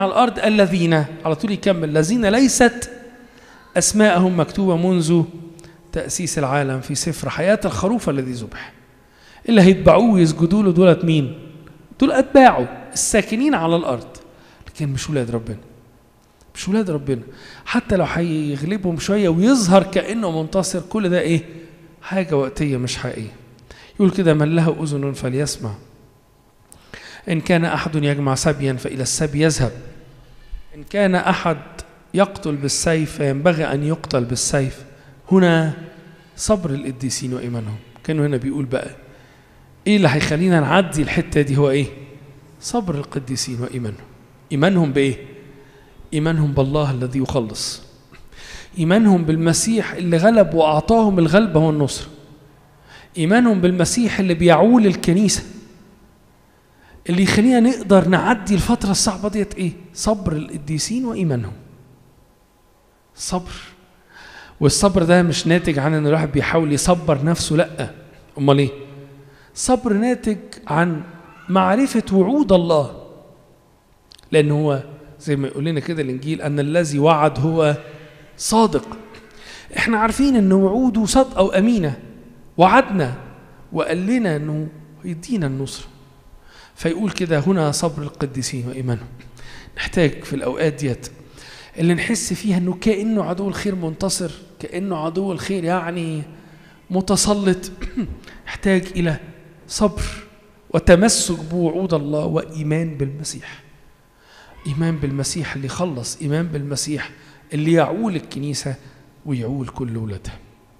على الأرض الذين، على طول يكمل، الذين ليست أسماءهم مكتوبة منذ تأسيس العالم في سفر حياة الخروف الذي ذبح. اللي هيتبعوه ويسجدوا له دولت مين؟ دول أتباعه الساكنين على الأرض، لكن مش ولاد ربنا، مش ولاد ربنا. حتى لو هيغلبهم شوية ويظهر كأنه منتصر، كل ده إيه؟ حاجة وقتية مش حقيقية. يقول كده: من له أذن فليسمع، إن كان أحد يجمع سبيا فإلى السبي يذهب، إن كان أحد يقتل بالسيف فينبغي أن يقتل بالسيف. هنا صبر القديسين وإيمانهم. كانوا هنا بيقول بقى إيه اللي هيخلينا نعدي الحتة دي؟ هو إيه؟ صبر القديسين وإيمانهم. إيمانهم بإيه؟ إيمانهم بالله الذي يخلص، إيمانهم بالمسيح اللي غلب وأعطاهم الغلبة والنصر، إيمانهم بالمسيح اللي بيعول الكنيسة، اللي يخلينا نقدر نعدي الفترة الصعبة ديت. إيه؟ صبر القديسين وإيمانهم. صبر، والصبر ده مش ناتج عن ان الواحد بيحاول يصبر نفسه، لا. امال ايه؟ صبر ناتج عن معرفة وعود الله، لأن هو زي ما يقول لنا كده الإنجيل أن الذي وعد هو صادق. احنا عارفين ان وعوده صادقة وأمينة، وعدنا وقال لنا انه يدينا النصر. فيقول كده: هنا صبر القديسين وإيمانهم. نحتاج في الأوقات ديت اللي نحس فيها انه كأنه عدو الخير منتصر، كأنه عدو الخير يعني متسلط، يحتاج إلى صبر وتمسك بوعود الله وإيمان بالمسيح. إيمان بالمسيح اللي يخلص، إيمان بالمسيح اللي يعول الكنيسة ويعول كل ولادها.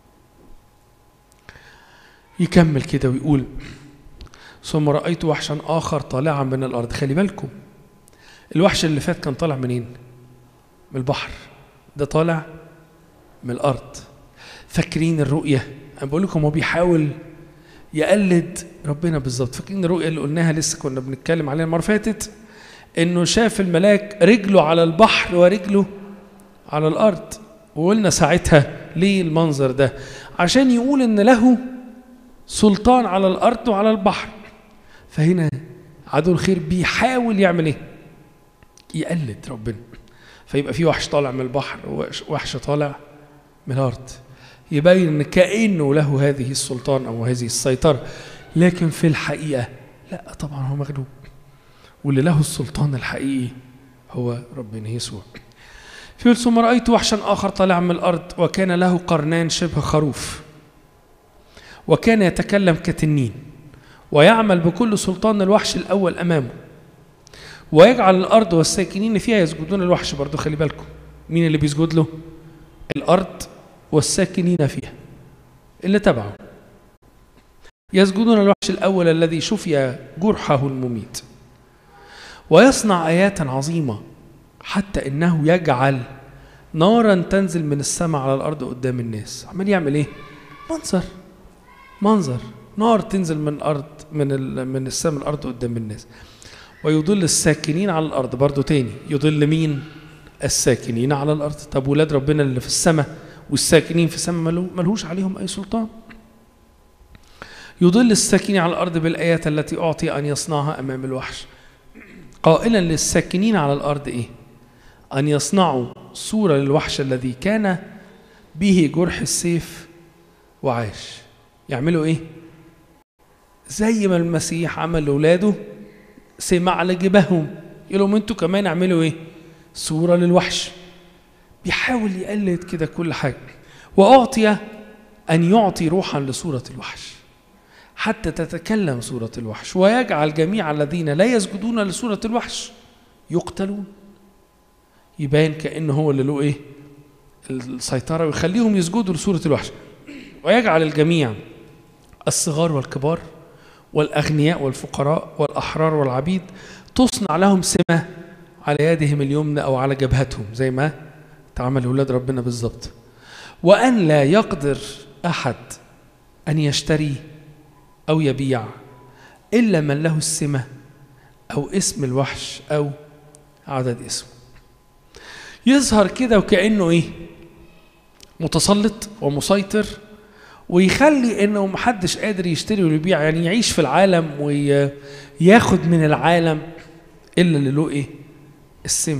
يكمل كده ويقول: ثم رأيت وحشا آخر طالعا من الأرض. خلي بالكم، الوحش اللي فات كان طالع منين؟ من البحر، ده طالع من الأرض. فاكرين الرؤية؟ أنا بقول لكم هو بيحاول يقلد ربنا بالظبط. فاكرين الرؤية اللي قلناها لسه كنا بنتكلم عليها المرة فاتت؟ إنه شاف الملاك رجله على البحر ورجله على الأرض. وقلنا ساعتها ليه المنظر ده؟ عشان يقول إن له سلطان على الأرض وعلى البحر. فهنا عدو الخير بيحاول يعمل إيه؟ يقلد ربنا. فيبقى في وحش طالع من البحر ووحش طالع من الأرض، يبين إن كأنه له هذه السلطان أو هذه السيطرة، لكن في الحقيقة لا، طبعا هو مغلوب، واللي له السلطان الحقيقي هو ربنا يسوع. في ثم رأيت وحشا آخر طالع من الأرض وكان له قرنان شبه خروف، وكان يتكلم كتنين، ويعمل بكل سلطان الوحش الأول أمامه، ويجعل الأرض والساكنين فيها يسجدون الوحش. برضو خلي بالكم، مين اللي بيسجد له؟ الأرض والساكنين فيها اللي تبعه. يسجدون الوحش الأول الذي شفي جرحه المميت، ويصنع آيات عظيمة حتى إنه يجعل نارا تنزل من السماء على الأرض قدام الناس. عمال يعمل إيه؟ منظر نار تنزل من الأرض من السماء الأرض قدام الناس. ويضل الساكنين على الأرض. برضو تاني، يضل مين؟ الساكنين على الأرض. طب ولاد ربنا اللي في السماء والساكنين في السماء ملهوش عليهم أي سلطان. يضل الساكنين على الأرض بالآيات التي أعطي أن يصنعها أمام الوحش، قائلا للساكنين على الأرض إيه؟ أن يصنعوا صورة للوحش الذي كان به جرح السيف وعاش. يعملوا إيه؟ زي ما المسيح عمل لأولاده، سمع على جبههم، يقولوا انتوا كمان اعملوا ايه؟ صورة للوحش. بيحاول يقلد كده كل حاجة. وأعطي أن يعطي روحا لصورة الوحش حتى تتكلم صورة الوحش، ويجعل جميع الذين لا يسجدون لصورة الوحش يقتلون. يبين كأنه هو اللي له ايه؟ السيطرة، ويخليهم يسجدوا لصورة الوحش. ويجعل الجميع الصغار والكبار والأغنياء والفقراء والأحرار والعبيد تصنع لهم سمة على يدهم اليمنى أو على جبهتهم، زي ما تعمل أولاد ربنا بالظبط. وأن لا يقدر أحد أن يشتري أو يبيع إلا من له السمة أو اسم الوحش أو عدد اسمه. يظهر كده وكأنه إيه؟ متسلط ومسيطر، ويخلي انه محدش قادر يشتري ويبيع، يعني يعيش في العالم وياخد من العالم الا اللي له ايه؟ السم